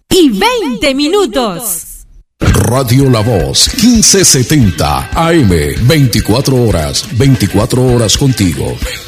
y 20 minutos. Radio La Voz 1570 AM, 24 horas contigo.